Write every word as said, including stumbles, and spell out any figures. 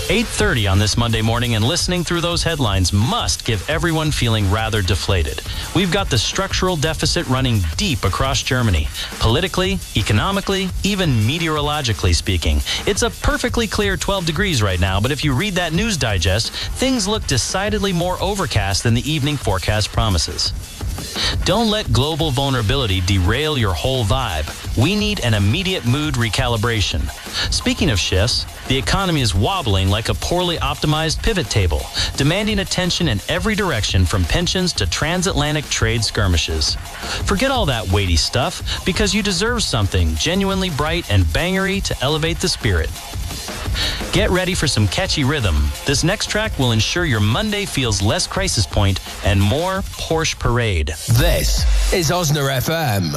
eight thirty on this Monday morning, and listening through those headlines must give everyone feeling rather deflated. We've got the structural deficit running deep across Germany. Politically, economically, even meteorologically speaking. It's a perfectly clear twelve degrees right now, but if you read that news digest, things look decidedly more overcast than the evening forecast promises. Don't let global vulnerability derail your whole vibe. We need an immediate mood recalibration. Speaking of shifts, the economy is wobbling like a poorly optimized pivot table, demanding attention in every direction from pensions to transatlantic trade skirmishes. Forget all that weighty stuff, because you deserve something genuinely bright and bangery to elevate the spirit. Get ready for some catchy rhythm. This next track will ensure your Monday feels less crisis point and more Porsche parade. This is Osna F M.